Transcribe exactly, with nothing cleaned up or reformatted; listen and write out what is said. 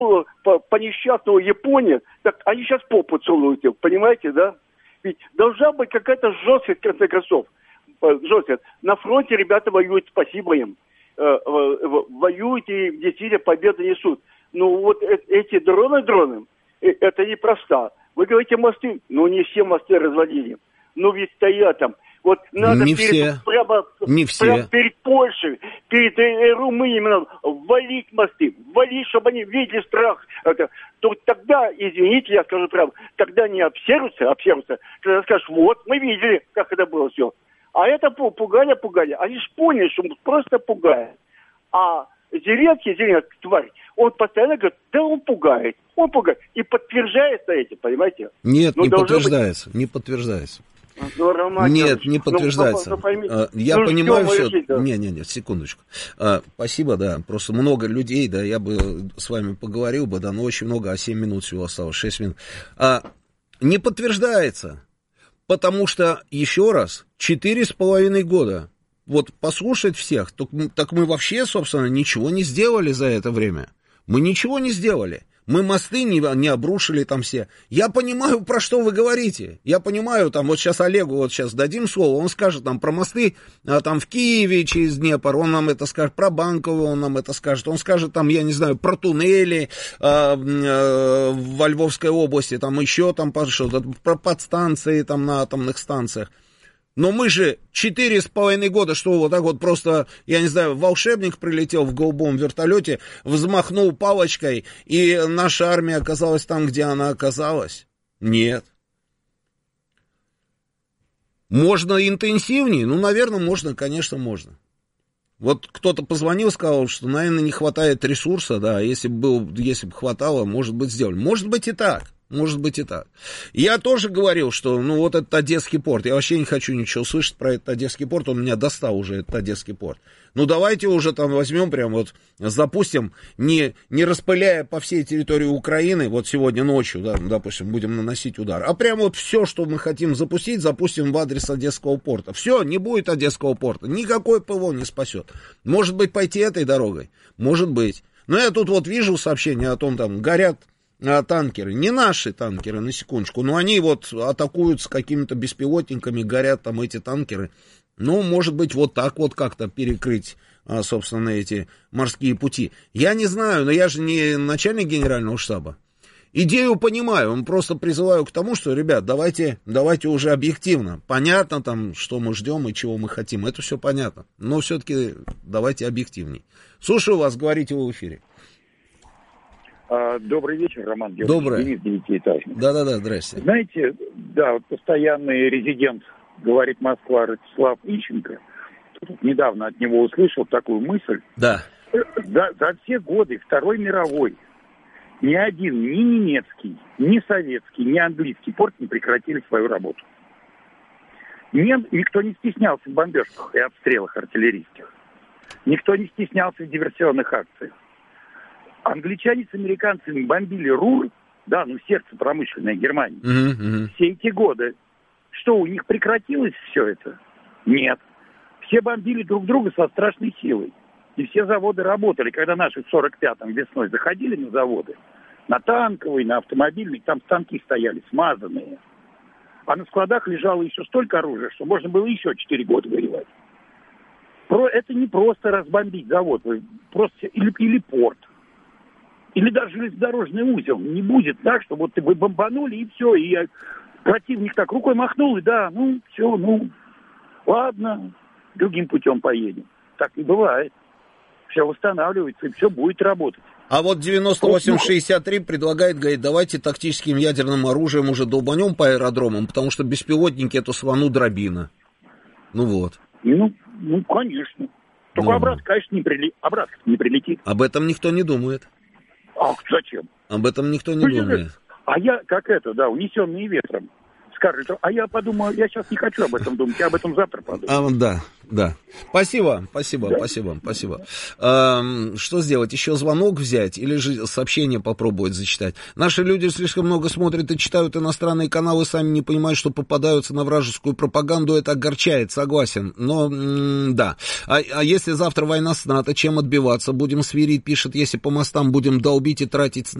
по, по несчастному Японии, так они сейчас попу целуют, понимаете, да? Ведь должна быть какая-то жесткость, в конце концов. Жесткость. На фронте ребята воюют, спасибо им. Воюют и действительно победы несут. Ну вот эти дроны, дроны, это непросто. Вы говорите мосты, ну не все мосты развалили. Ну ведь стоят там. Вот надо не перед, все. Прямо, не все. Прямо перед Польшей, перед э, Румынией надо валить мосты, валить, чтобы они видели страх. Это, то тогда, извините, я скажу правду, тогда не обсервятся, обсервятся, когда скажешь, вот, мы видели, как это было все. А это пугали, пугали. Они же поняли, что просто пугают. А Зеленский, Зеленский, тварь, он постоянно говорит, да он пугает, он пугает. И подтверждается этим, понимаете? Нет, Но не подтверждается, быть... не подтверждается. Ну, Роман, Нет, не подтверждается. Ну, ну, ну, я ну, понимаю все. Решить, да. Не, не, не, секундочку. А, спасибо, да. Просто много людей, да, я бы с вами поговорил бы, да, но очень много, а семь минут всего осталось, шесть минут. А, не подтверждается, потому что, еще раз, четыре с половиной года. Вот послушать всех, так, так мы вообще, собственно, ничего не сделали за это время. Мы ничего не сделали. Мы мосты не, не обрушили там все. Я понимаю, про что вы говорите. Я понимаю, там, вот сейчас Олегу, вот сейчас дадим слово, он скажет там про мосты, а, там в Киеве через Днепр, он нам это скажет, про Банково он нам это скажет, он скажет там, я не знаю, про туннели а, а, во Львовской области, там еще там что-то, про подстанции там на атомных станциях. Но мы же четыре с половиной года, что вот так вот просто, я не знаю, волшебник прилетел в голубом вертолете, взмахнул палочкой, и наша армия оказалась там, где она оказалась? Нет. Можно интенсивнее? Ну, наверное, можно, конечно, можно. Вот кто-то позвонил, сказал, что, наверное, не хватает ресурса, да, если бы был, если бы хватало, может быть, сделали. Может быть и так. Может быть и так. Я тоже говорил, что, ну, вот этот Одесский порт, я вообще не хочу ничего слышать про этот Одесский порт, он меня достал уже, этот Одесский порт. Ну, давайте уже там возьмем, прям вот запустим, не, не распыляя по всей территории Украины, вот сегодня ночью, да, допустим, будем наносить удар, а прям вот все, что мы хотим запустить, запустим в адрес Одесского порта. Все, не будет Одесского порта, никакой ПВО не спасет. Может быть, пойти этой дорогой? Может быть. Но я тут вот вижу сообщения о том, там, горят а, танкеры, не наши танкеры, на секундочку, но они вот атакуют с какими-то беспилотниками, горят там эти танкеры. Ну, может быть, вот так вот как-то перекрыть, а, собственно, эти морские пути. Я не знаю, но я же не начальник генерального штаба. Идею понимаю, просто призываю к тому, что, ребят, давайте, давайте уже объективно. Понятно там, что мы ждем и чего мы хотим, это все понятно. Но все-таки давайте объективней. Слушаю вас, говорите вы в эфире. Добрый вечер, Роман. Добрый. Денис, девятиэтажный. Да-да-да, здрасте. Знаете, да, вот постоянный резидент, говорит Москва, Ростислав Ищенко, тут недавно от него услышал такую мысль. Да. За, за все годы Второй мировой ни один, ни немецкий, ни советский, ни английский порт не прекратили свою работу. Нем, никто не стеснялся в бомбежках и обстрелах артиллерийских. Никто не стеснялся в диверсионных акциях. Англичане с американцами бомбили Рур, да, ну сердце промышленной Германии. Uh-huh, uh-huh. Все эти годы. Что, у них прекратилось все это? Нет. Все бомбили друг друга со страшной силой. И все заводы работали. Когда наши в сорок пятом весной заходили на заводы, на танковый, на автомобильный, там станки стояли, смазанные. А на складах лежало еще столько оружия, что можно было еще четыре года воевать. Про, это не просто разбомбить завод, просто или, или порт. Или даже железнодорожный узел. Не будет так, что вот вы бомбанули, и все, и противник так рукой махнул, и да, ну, все, ну, ладно, другим путем поедем. Так не бывает. Все восстанавливается, и все будет работать. А вот девяносто восемь шестьдесят три предлагает, говорит, давайте тактическим ядерным оружием уже долбанем по аэродромам, потому что беспилотники эту свану дробина. Ну вот. Ну, ну конечно. Только ну. обратно, конечно, не, прили... обратно не прилетит. Об этом никто не думает. Ах, зачем? Об этом никто не ну, думает. А я, как это, да, унесенный ветром. скажет, а я подумаю, я сейчас не хочу об этом думать, я об этом завтра подумаю. А, да, да. Спасибо, спасибо, да? спасибо, спасибо. А, что сделать? Еще звонок взять или же сообщение попробовать зачитать? Наши люди слишком много смотрят и читают иностранные каналы, сами не понимают, что попадаются на вражескую пропаганду. Это огорчает, согласен. Но, м- да. А, а если завтра война с НАТО, чем отбиваться? Будем свирить, пишет, если по мостам будем долбить и тратить